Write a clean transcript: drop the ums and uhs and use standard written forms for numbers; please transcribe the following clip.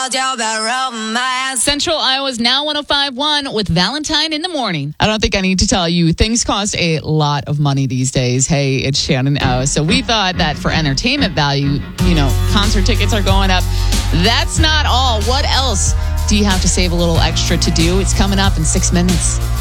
told you about romance. Central Iowa's Now 105.1 with Valentine in the morning. I don't think I need to tell you, things cost a lot of money these days. Hey, it's Shannon O. So we thought that for entertainment value, concert tickets are going up. That's not all. What else do you have to save a little extra to do? It's coming up in 6 minutes.